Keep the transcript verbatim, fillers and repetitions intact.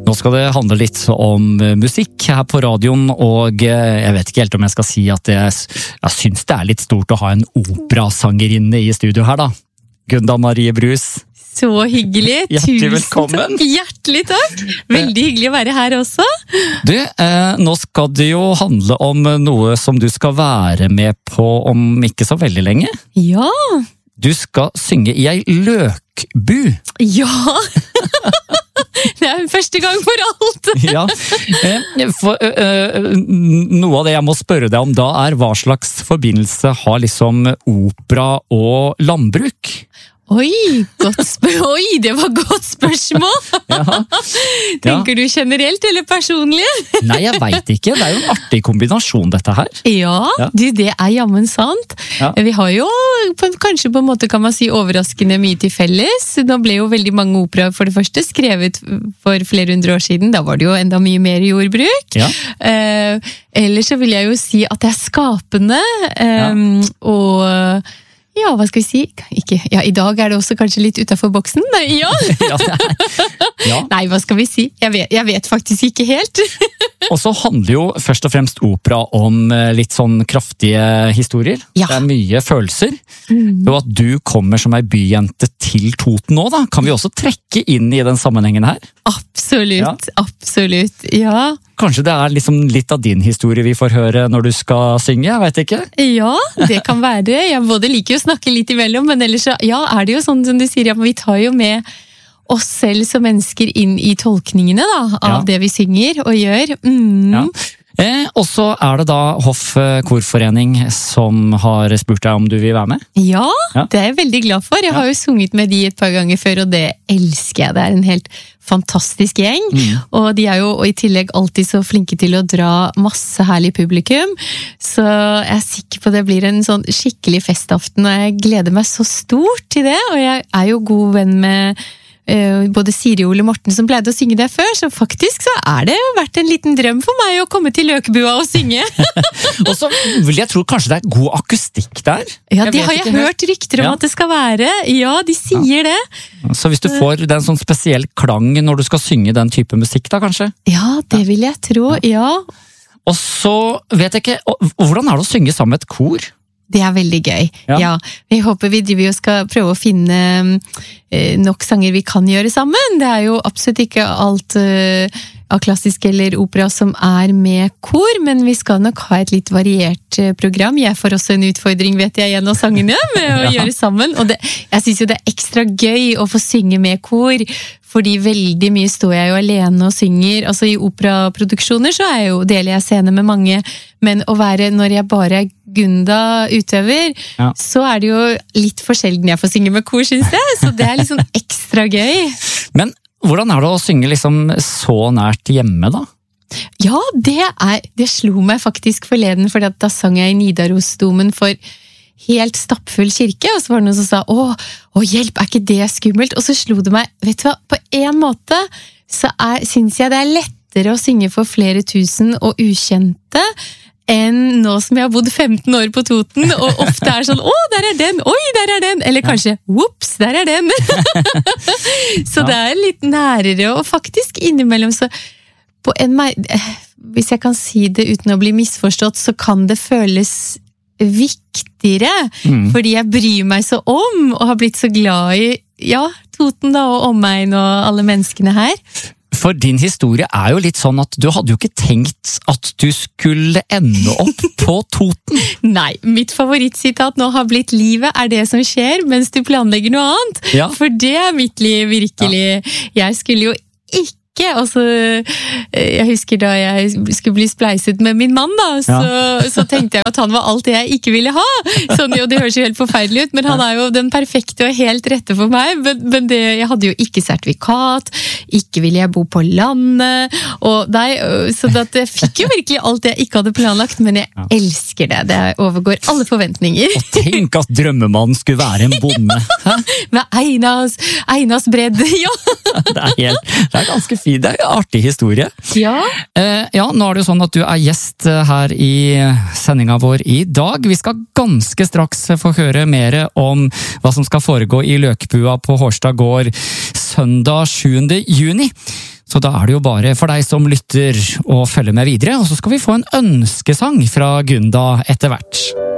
Nå skal det handle litt om musikk her på radioen, og jeg vet ikke helt om jeg skal si at jeg, jeg synes det er litt stort å ha en operasangerinne i studio her da. Gunda Marie Brus. Så hyggelig. Hjertelig velkommen. Tusen takk. Hjertelig takk. Veldig hyggelig å være her også. Du, eh, nå skal det jo handle om noe som du skal være med på om ikke så veldig lenge. Ja. Du skal synge i ei løkbu. Ja. Det er første gang for alt. Ja. Eh, for, eh, noe av det jeg må spørre deg om da er hva slags forbindelse har liksom opera og landbruk? Oi, godt spør Oi, det var godt spørsmål! Ja. Tenker du generelt eller personlig? Nei, jeg vet ikke. Det er jo en artig kombinasjon, dette her. Ja, ja. Du, det er jammen sant. Ja. Vi har jo kanskje på en måte kan man si overraskende mye til felles. Nå ble jo veldig mange opera for det første skrevet for flere hundre år siden. Da var det jo enda mye mer jordbruk. Ja. Eh, ellers så vil jeg jo si at det er skapende, eh, ja. og... Ja, hva skal vi si? Ikke, ja, i dag er det også kanskje litt utenfor boksen. Ja. Ja, ja. Nei, hva skal vi si? Jeg vet, jeg vet faktisk ikke helt. Og så handler jo først og fremst opera om litt sånn kraftige historier. Ja. Det er mye følelser. Mm. Og at du kommer som ei byjente til Toten nå, da, kan vi også trekke inn i den sammenhengen her? Absolutt, ja. Absolutt, ja. Kanskje det er liksom litt av din historie vi får høre når du skal synge, jeg vet ikke? Ja, det kan være. Jeg både liker å snakke litt imellom, men ellers så, ja, er det jo sånn som du sier, ja, vi tar jo med oss selv som mennesker inn i tolkningene da, av ja. Det vi synger og gjør. Mm. Ja. Eh, og så er det da Hoff Korforening som har spurt deg om du vil være med? Ja, ja. Det er jeg veldig glad for. Jeg ja. Har jo sunget med de et par ganger før, og det elsker jeg. Det er en helt fantastisk gjeng, mm. og de er jo i tillegg alltid så flinke til å dra masse herlig publikum, så jeg er sikker på det blir en sånn skikkelig festaften, og jeg gleder meg så stort til det, og jeg er jo god venn med både Siri og Ole Morten som pleide å synge det før, så faktisk så er det vært en liten drøm for meg å komme til Løkbua og synge. Og så vil jeg tro kanskje det er god akustikk der? Ja, det har jeg hørt rykter om ja. At det skal være. Ja, de sier ja. Det. Så hvis du får den sånn spesiell klang når du skal synge den type musikk da, kanskje? Ja, det vil jeg tro, ja. Og så vet jeg ikke, hvordan er det å synge sammen med et kor? Det er veldig gøy, ja. Ja. Jeg håper vi driver og skal prøve å finne eh, nok sanger vi kan gjøre sammen. Det er jo absolutt ikke alt eh, av klassisk eller opera som er med kor, men vi skal nok ha et litt variert eh, program. Jeg får også en utfordring, vet jeg, gjennom sangene med å ja. Gjøre sammen. Og det, jeg synes jo det er ekstra gøy å få synge med kor, fordi veldig mye står jeg jo alene og synger. Altså i operaproduksjoner så er jeg jo, deler jeg scene med mange, men å være når jeg bare er Gunda utøver, ja. Så er det jo litt for sjelden jeg får synge med kor, synes jeg. Så det er liksom ekstra gøy. Men hvordan er det å synge liksom så nært hjemme da? Ja, det, er, det slo meg faktisk forleden, for da sang jeg i Nidarosdomen for helt stappfull kirke, og så var det noen som sa, å, å hjelp, er ikke det skummelt? Og så slo det meg, vet du hva, på en måte så er, synes jeg det er lettere å synge for flere tusen og ukjente, enn nå som jeg har bodd femten år på Toten, og ofte er sånn, å, der er den, oi, der er den, eller kanskje, whoops, der er den. Så det er litt nærere, og faktisk innimellom så, på en, hvis jeg kan si det uten å bli misforstått, så kan det føles viktigere, mm. fordi jeg bryr meg så om, og har blitt så glad i, ja, Toten da, og omegn og alle menneskene her. For din historie er jo litt sånn at du hadde jo ikke tenkt at du skulle ende opp på Toten. Nei, mitt favorittsitat nå har blitt livet er det som skjer mens du planlegger noe annet. Ja. For det er mitt liv virkelig. Ja. Jeg skulle jo ikke og så, jeg husker da jeg skulle bli spleiset med min mann da, så, ja. Så tenkte jeg at han var alt det jeg ikke ville ha. Sånn, jo, det høres jo helt forferdelig ut, men han er jo den perfekte og helt rette for meg, men, men det, jeg hadde jo ikke sertifikat, ikke ville jeg bo på landet, og nei, så det, jeg fikk jo virkelig alt det jeg ikke hadde planlagt, men jeg ja. Elsker det, det overgår alle forventninger. Og tenk at drømmemannen skulle være en bonde. Hæ? Med Einas, Einas bredd, ja. Det er, helt, det er ganske fint. Det er en artig historie. Ja. Eh, ja, nå er det jo sånn at du er gjest her i sendinga vår i dag. Vi skal ganske straks få høre mer om hva som skal foregå i Løkbua på Hårstad gård søndag sjuende juni. Så da er det jo bare for deg som lytter å følge med videre, og så skal vi få en ønskesang fra Gunda etter hvert.